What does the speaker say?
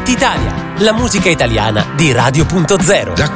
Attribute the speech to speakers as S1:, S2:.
S1: Hit Italia, la musica italiana di Radio.0.
S2: Da